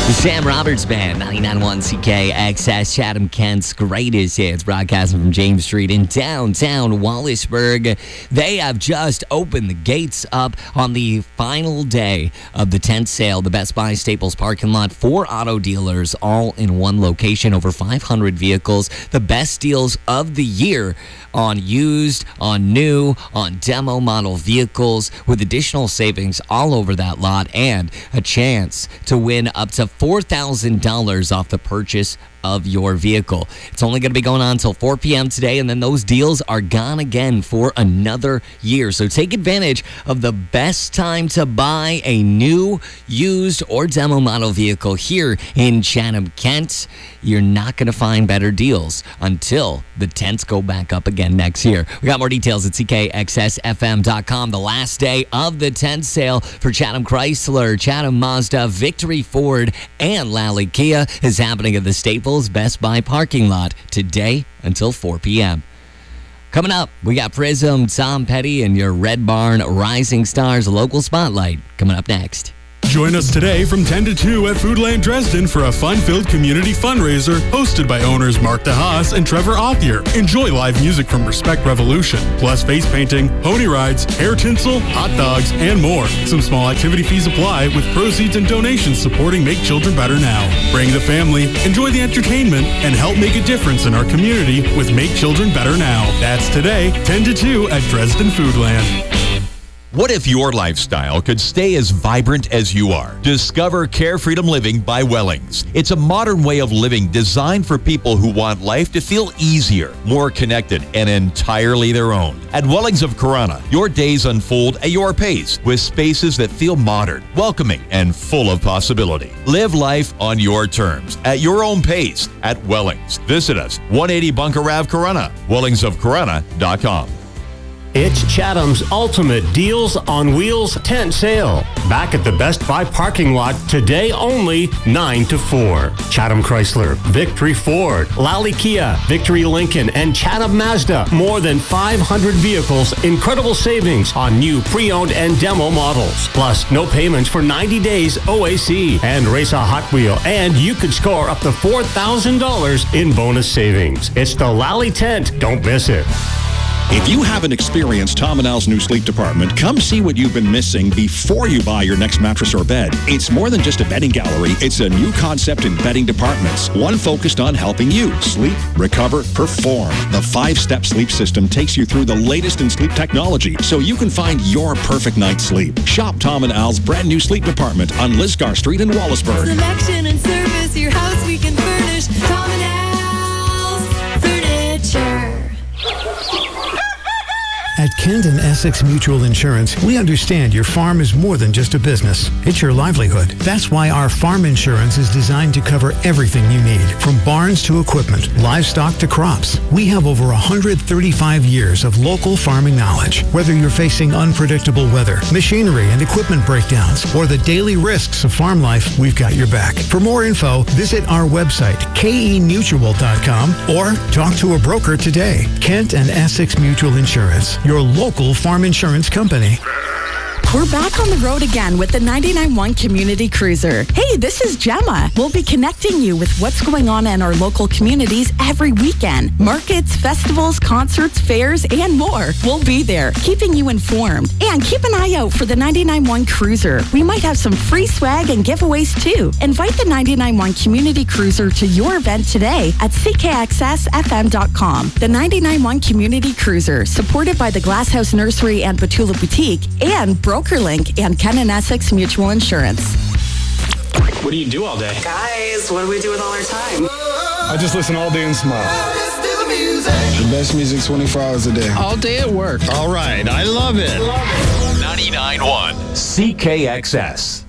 The Sam Roberts Band, 99.1 CKXS, Chatham, Kent's greatest hits, broadcasting from James Street in downtown Wallaceburg. They have just opened the gates up on the final day of the tent sale. The Best Buy Staples parking lot, 4 auto dealers, all in one location, over 500 vehicles. The best deals of the year on used, on new, on demo model vehicles, with additional savings all over that lot and a chance to win up to $4,000 off the purchase of your vehicle. It's only going to be going on until 4 p.m. today, and then those deals are gone again for another year. So take advantage of the best time to buy a new, used, or demo model vehicle here in Chatham, Kent. You're not going to find better deals until the tents go back up again next year. We got more details at ckxsfm.com. The last day of the tent sale for Chatham Chrysler, Chatham Mazda, Victory Ford, and Lally Kia is happening at the Staples Best Buy parking lot today until 4 p.m. Coming up, we got Prism, Tom Petty, and your Red Barn Rising Stars local spotlight coming up next. Join us today from 10 to 2 at Foodland Dresden for a fun-filled community fundraiser hosted by owners Mark DeHaas and Trevor Othier. Enjoy live music from Respect Revolution, plus face painting, pony rides, hair tinsel, hot dogs, and more. Some small activity fees apply, with proceeds and donations supporting Make Children Better Now. Bring the family, enjoy the entertainment, and help make a difference in our community with Make Children Better Now. That's today, 10 to 2 at Dresden Foodland. What if your lifestyle could stay as vibrant as you are? Discover Care Freedom Living by Wellings. It's a modern way of living designed for people who want life to feel easier, more connected, and entirely their own. At Wellings of Corona, your days unfold at your pace with spaces that feel modern, welcoming, and full of possibility. Live life on your terms, at your own pace, at Wellings. Visit us, 180 Bunker Ave, Corona, wellingsofcorona.com. It's Chatham's ultimate Deals on Wheels tent sale. Back at the Best Buy parking lot today only, 9 to 4. Chatham Chrysler, Victory Ford, Lally Kia, Victory Lincoln, and Chatham Mazda. More than 500 vehicles, incredible savings on new pre-owned and demo models. Plus, no payments for 90 days OAC. And race a Hot Wheel, and you could score up to $4,000 in bonus savings. It's the Lally Tent. Don't miss it. If you haven't experienced Tom and Al's new sleep department, come see what you've been missing before you buy your next mattress or bed. It's more than just a bedding gallery. It's a new concept in bedding departments, one focused on helping you sleep, recover, perform. The 5-step sleep system takes you through the latest in sleep technology so you can find your perfect night's sleep. Shop Tom and Al's brand new sleep department on Lisgar Street in Wallaceburg. Selection and service, your house we can furnish. Tom and Al's Furniture. At Kent and Essex Mutual Insurance, we understand your farm is more than just a business. It's your livelihood. That's why our farm insurance is designed to cover everything you need, from barns to equipment, livestock to crops. We have over 135 years of local farming knowledge. Whether you're facing unpredictable weather, machinery and equipment breakdowns, or the daily risks of farm life, we've got your back. For more info, visit our website, kemutual.com, or talk to a broker today. Kent and Essex Mutual Insurance, your local farm insurance company. We're back on the road again with the 99.1 Community Cruiser. Hey, this is Gemma. We'll be connecting you with what's going on in our local communities every weekend. Markets, festivals, concerts, fairs, and more. We'll be there, keeping you informed. And keep an eye out for the 99.1 Cruiser. We might have some free swag and giveaways too. Invite the 99.1 Community Cruiser to your event today at ckxsfm.com. The 99.1 Community Cruiser, supported by the Glasshouse Nursery and Petula Boutique and BrokerLink and Ken and Essex Mutual Insurance. What do you do all day? Guys, what do we do with all our time? I just listen all day and smile. The best music 24 hours a day. All day at work. All right, I love it. 99.1 CKXS.